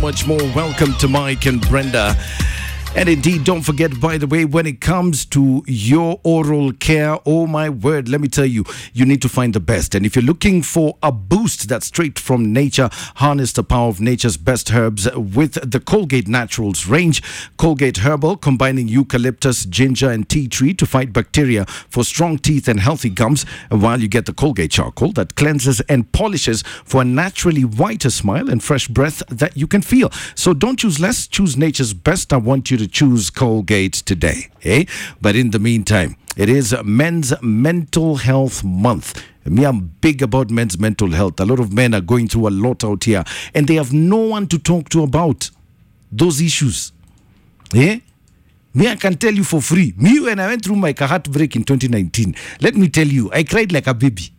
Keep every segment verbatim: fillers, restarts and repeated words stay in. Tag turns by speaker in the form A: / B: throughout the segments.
A: much more. Welcome to Mike and Brenda. And indeed, don't forget, by the way, when it comes to your oral care, oh my word, let me tell you, you need to find the best. And if you're looking for a boost that's straight from nature, harness the power of nature's best herbs with the Colgate Naturals range. Colgate Herbal, combining eucalyptus, ginger, and tea tree to fight bacteria for strong teeth and healthy gums, while you get the Colgate Charcoal that cleanses and polishes for a naturally whiter smile and fresh breath that you can feel. So don't choose less, choose nature's best. I want you to choose Colgate today, eh? But in the meantime, it is Men's Mental Health Month. Me, I'm big about men's mental health. A lot of men are going through a lot out here, and they have no one to talk to about those issues, eh? Me, I can tell you for free. Me, when I went through my heartbreak in twenty nineteen, let me tell you, I cried like a baby.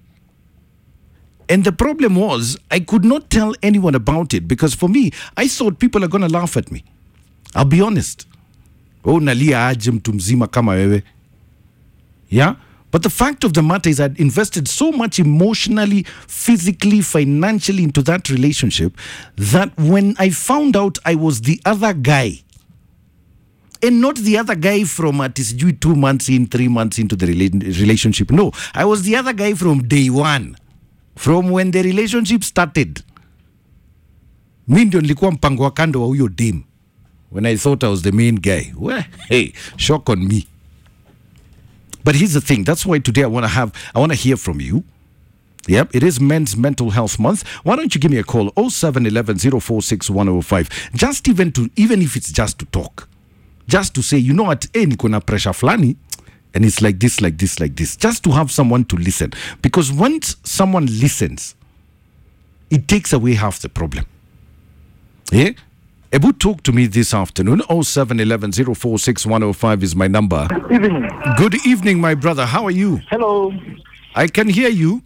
A: And the problem was, I could not tell anyone about it because for me, I thought people are going to laugh at me. I'll be honest. Oh, nalia aje mtu mzima kama wewe. Yeah? But the fact of the matter is I'd invested so much emotionally, physically, financially into that relationship that when I found out I was the other guy, and not the other guy from at least two months in, three months into the rela- relationship. No, I was the other guy from day one. From when the relationship started. Mi ndio nilikuwa mpango wa kando wa huyo dame. When I thought I was the main guy. Well, hey, shock on me. But here's the thing. That's why today I want to have, I want to hear from you. Yep, it is Men's Mental Health Month. Why don't you give me a call? oh seven one one, oh four six one oh five. Just even to, even if it's just to talk. Just to say, you know what, eh, niko na pressure flani. And it's like this, like this, like this. Just to have someone to listen. Because once someone listens, it takes away half the problem. Yeah? Ebu, talk to me this afternoon. oh seven one one, oh four six one oh five is my number.
B: Good evening.
A: Good evening, my brother. How are you?
B: Hello.
A: I can hear you.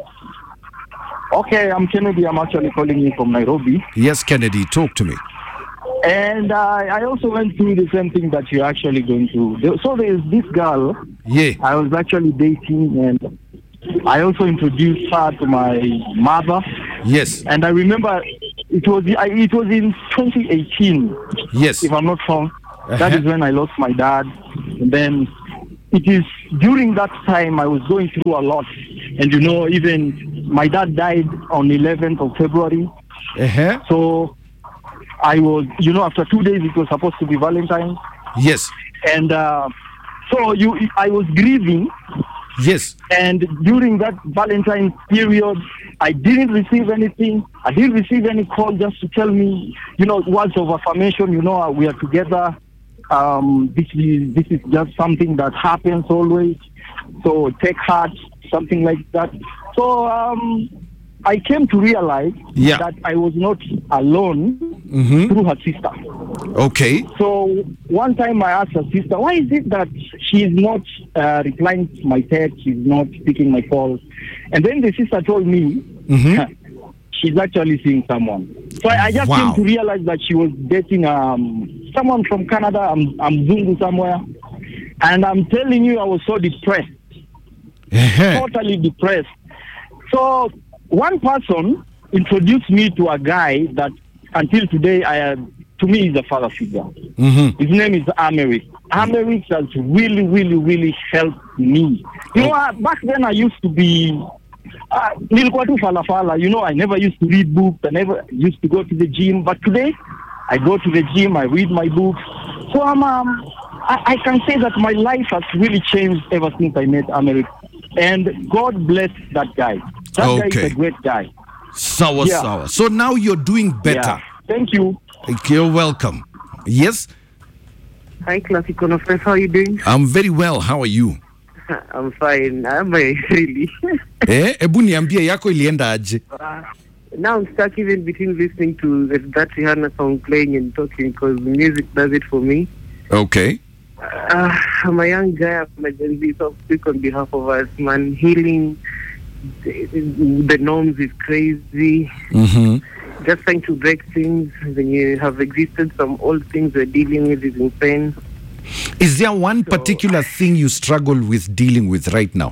B: Okay, I'm Kennedy. I'm actually calling you from Nairobi.
A: Yes, Kennedy. Talk to me.
B: And uh, I also went through the same thing that you're actually going through. So there's this girl.
A: Yeah.
B: I was actually dating, and I also introduced her to my mother.
A: Yes.
B: And I remember it was it was in twenty eighteen.
A: Yes.
B: If I'm not wrong.
A: Uh-huh.
B: That is when I lost my dad. And then it is during that time I was going through a lot. And you know, even my dad died on eleventh of February.
A: Uh-huh.
B: So I was, you know, after two days it was supposed to be Valentine's.
A: Yes.
B: And uh, so you, I was grieving.
A: Yes.
B: And during that Valentine's period, I didn't receive anything. I didn't receive any call just to tell me, you know, words of affirmation. You know, we are together. Um, this is this is just something that happens always. So take heart, something like that. So um, I came to realize
A: yeah.
B: that I was not alone
A: mm-hmm.
B: through her sister.
A: Okay.
B: So one time I asked her sister, why is it that she is not uh, replying to my text, she's not picking my calls? And then the sister told me, mm-hmm. she's actually seeing someone. So I, I just
A: wow.
B: came to realize that she was dating um, someone from Canada. I'm, I'm Zungu somewhere. And I'm telling you, I was so depressed. Totally depressed. So one person introduced me to a guy that until today, I to me is a father figure. Mm-hmm. His name is Americ. Americ has really, really, really helped me. You know, uh, back then I used to be, uh, nilikuwa tu falafala. You know, I never used to read books. I never used to go to the gym. But today, I go to the gym. I read my books. So I'm, um, I, I can say that my life has really changed ever since I met Americ. And God bless that guy. That
A: okay.
B: guy is a great guy.
A: Sour,
B: yeah.
A: sour. So now you're doing better.
B: Yeah. Thank you.
A: You're welcome. Yes?
C: Hi, Classic Conofres. How are you doing?
A: I'm very well. How are you?
C: I'm fine. I'm really.
A: eh? Ebu niambie yako ilienda aje?
C: Uh, now I'm stuck even between listening to that Rihanna song playing and talking because music does it for me.
A: Okay.
C: Uh, I'm a young guy. I'm a Gen Z, so I speak on behalf of us. Man, healing the, the norms is crazy.
A: Mm-hmm.
C: Just trying to break things when you have existed. Some old things we're dealing with is insane.
A: Is there one
C: so,
A: particular thing you struggle with dealing with right now?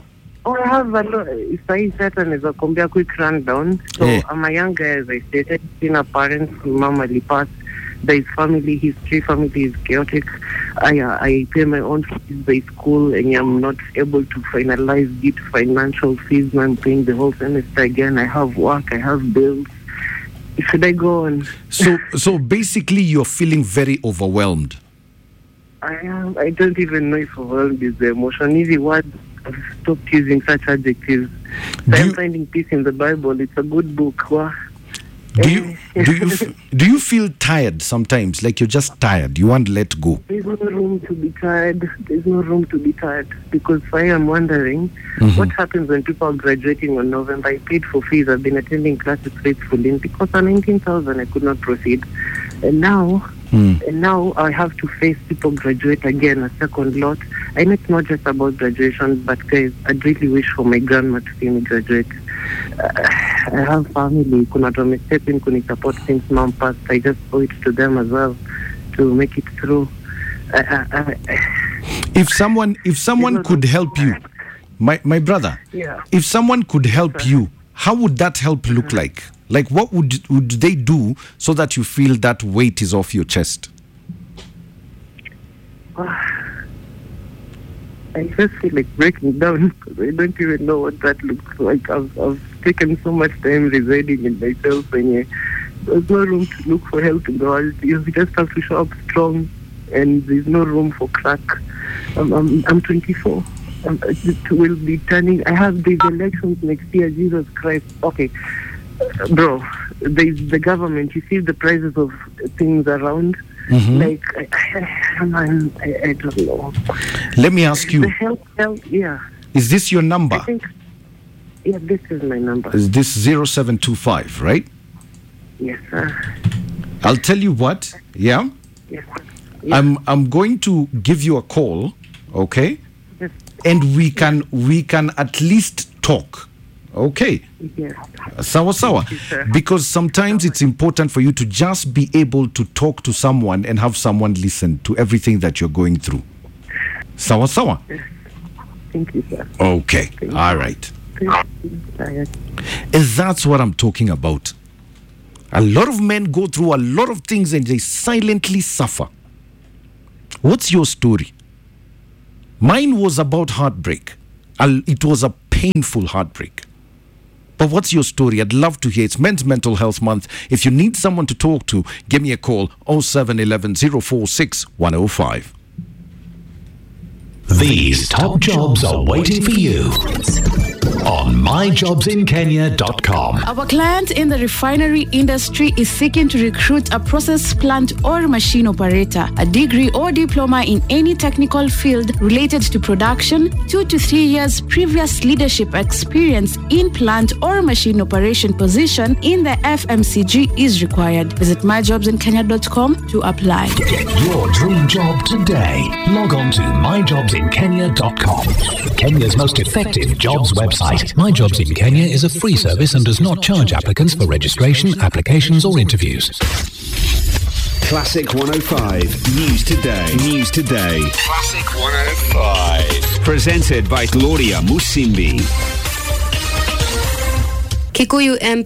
C: Oh, I have a lot. Sai Satan is a kumbia quick rundown. So
A: Yeah.
C: I'm a young guy, as I stated. Seen a parents, mom Ali passed. There is family history. Family is chaotic. I uh, I pay my own fees by school, and I'm not able to finalize deep financial fees. I'm paying the whole semester again. I have work. I have bills. Should I go on?
A: So, so basically, you're feeling very overwhelmed.
C: I am. I don't even know if overwhelmed is the emotion. Easy word. I've stopped using such adjectives.
A: Do
C: I'm
A: you-
C: finding peace in the Bible. It's a good book. Wow.
A: Do you do you f- do you feel tired sometimes? Like you're just tired. You want to let go.
C: There's no room to be tired. There's no room to be tired because I am wondering what happens when people are graduating on November. I paid for fees. I've been attending classes faithfully, and because of nineteen thousand, I could not proceed. And now,
A: Mm.
C: and now I have to face people graduate again, a second lot. I know it's not just about graduation, but guys, I'd really wish for my grandma to see me graduate. Uh, I have family. Kuna wame step in kuni support since mom passed. I just owe it to them as well to make it through. I, I, I,
A: If someone if someone could help you, my my brother,
C: yeah.
A: if someone could help you, how would that help look like? Like what would would they do so that you feel that weight is off your chest?
C: I just feel like breaking down because I don't even know what that looks like. I've, I've taken so much time residing in myself, and yeah, there's no room to look for help in the world. You just have to show up strong, and there's no room for crack. I'm, I'm, I'm twenty-four. I'm, it will be turning. I have these elections next year. Jesus Christ. Okay, uh, bro. There's the government. You see the prices of things around.
A: Mhm.
C: Like I, I, man, I, I don't know.
A: Let me ask
C: The
A: you,
C: health, health, yeah.
A: is this your number?
C: I think, yeah, this is my number.
A: Is this zero seven two five, right?
C: Yes, sir.
A: I'll tell you what, yeah?
C: Yes, sir. Yes,
A: I'm I'm going to give you a call, okay?
C: yes,
A: And we can we can at least talk. Okay.
C: yes.
A: Sawa sawa.
C: Thank you, sir.
A: Because sometimes it's important for you to just be able to talk to someone and have someone listen to everything that you're going through. Sawa sawa.
C: Thank you, sir.
A: Okay. All right.
C: Thank you, sir.
A: And that's what I'm talking about. A lot of men go through a lot of things and they silently suffer. What's your story? Mine was about heartbreak. I'll- It was a painful heartbreak. But what's your story? I'd love to hear. It's Men's Mental Health Month. If you need someone to talk to, give me a call oh seven one one oh four six one oh five.
D: These top jobs are waiting for you on my jobs in kenya dot com.
E: Our client in the refinery industry is seeking to recruit a process plant or machine operator, a degree or diploma in any technical field related to production, two to three years previous leadership experience in plant or machine operation position in the F M C G is required. Visit my jobs in kenya dot com to apply.
D: Get your dream job today. Log on to my jobs in kenya dot com, Kenya's most effective jobs website. My Jobs in Kenya is a free service and does not charge applicants for registration, applications, or interviews.
F: Classic one oh five News Today. News Today. Classic one oh five. Presented by Gloria Musimbi.
G: Kikuyu M P